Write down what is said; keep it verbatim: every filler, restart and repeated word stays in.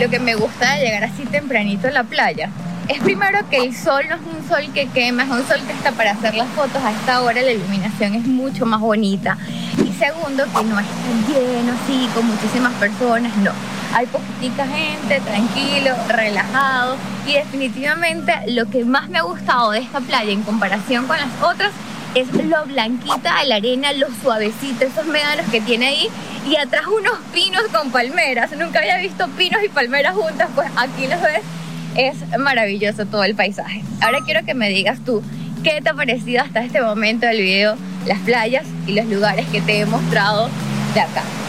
lo que me gusta de llegar así tempranito a la playa es primero que el sol no es un sol que quema, es un sol que está para hacer las fotos. A esta hora la iluminación es mucho más bonita. Y segundo, que no es tan lleno así, con muchísimas personas, no. Hay poquitica gente, tranquilo, relajado. Y definitivamente lo que más me ha gustado de esta playa en comparación con las otras es lo blanquita de la arena, lo suavecito, esos médanos que tiene ahí. Y atrás unos pinos con palmeras. Nunca había visto pinos y palmeras juntas, pues aquí los ves. Es maravilloso todo el paisaje. Ahora quiero que me digas tú, ¿qué te ha parecido hasta este momento del video las playas y los lugares que te he mostrado de acá?